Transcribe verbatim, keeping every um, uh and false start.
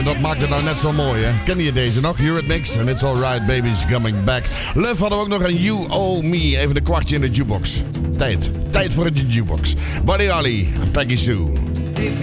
Dat maakt het nou net zo mooi, hè? Ken je deze nog? Eurythmics and It's Alright, Baby's Coming Back. Love hadden we ook nog een You Owe Me. Even een kwartje in de jukebox. Tijd. Tijd voor de jukebox. Buddy Holly, Peggy Sue.